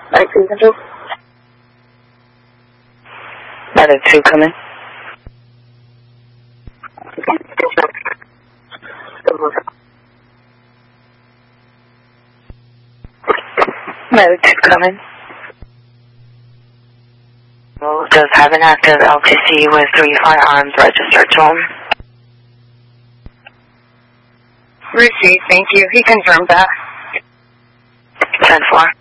19 Mother 2 coming. Mother 2 coming. Does have an active LTC with 3 firearms registered to him. Received, thank you. He confirmed that. 10-4.